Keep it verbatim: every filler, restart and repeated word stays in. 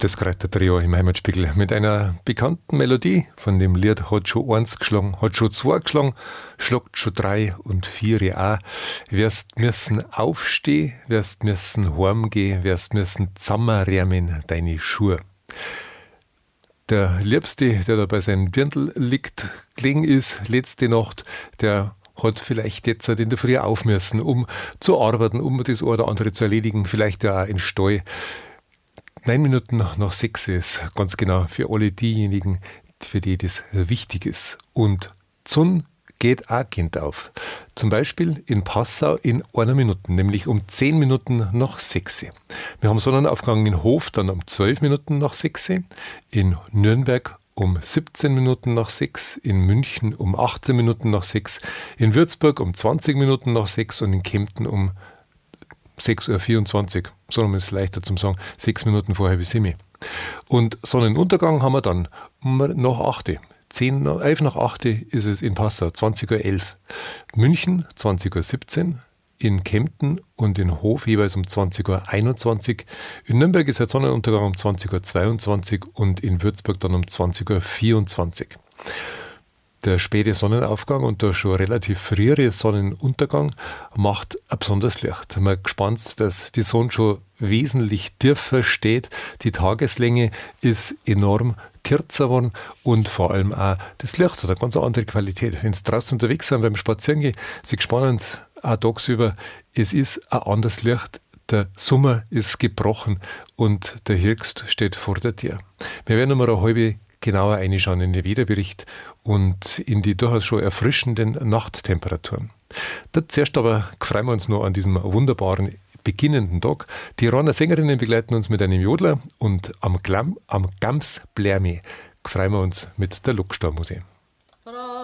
Das Kräutertrio im Heimatspiegel mit einer bekannten Melodie. Von dem Lied hat schon eins geschlagen, hat schon zwei geschlagen, schlagt schon drei und vier auch. Wirst müssen aufstehen, wirst müssen heimgehen, wirst müssen zusammenräumen deine Schuhe. Der Liebste, der da bei seinem Dirndl liegt, gelegen ist, letzte Nacht, der hat vielleicht jetzt in der Früh auf müssen, um zu arbeiten, um das eine oder andere zu erledigen, vielleicht ja auch in Stall. Neun Minuten nach sechs ist ganz genau für alle diejenigen, für die das wichtig ist. Und die Sonne geht auch Kind auf. Zum Beispiel in Passau in einer Minute, nämlich um zehn Minuten nach sechs. Wir haben Sonnenaufgang in Hof dann um zwölf Minuten nach sechs, in Nürnberg um siebzehn Minuten nach sechs, in München um achtzehn Minuten nach sechs, in Würzburg um zwanzig Minuten nach sechs und in Kempten um sechs Uhr vierundzwanzig, so ist es leichter zum sagen, sechs Minuten vorher wie sieben. Und Sonnenuntergang haben wir dann nach acht. zehn, elf nach acht ist es in Passau, zwanzig Uhr elf. München zwanzig Uhr siebzehn, in Kempten und in Hof jeweils um zwanzig Uhr einundzwanzig. In Nürnberg ist der Sonnenuntergang um zwanzig Uhr zweiundzwanzig und in Würzburg dann um zwanzig Uhr vierundzwanzig. Der späte Sonnenaufgang und der schon relativ frühere Sonnenuntergang macht ein besonderes Licht. Man ist gespannt, dass die Sonne schon wesentlich tiefer steht. Die Tageslänge ist enorm kürzer geworden und vor allem auch das Licht hat eine ganz andere Qualität. Wenn Sie draußen unterwegs sind beim Spazierengehen, Sie gespannt auch tagsüber, es ist ein anderes Licht. Der Sommer ist gebrochen und der Herbst steht vor der Tür. Wir werden nochmal eine halbe genauer reinschauen in den Wetterbericht und in die durchaus schon erfrischenden Nachttemperaturen. Da zuerst aber freuen wir uns noch an diesem wunderbaren beginnenden Tag. Die Ronner Sängerinnen begleiten uns mit einem Jodler und am, Glam, am Gams Blärmi freuen wir uns mit der Lockstar-Musik.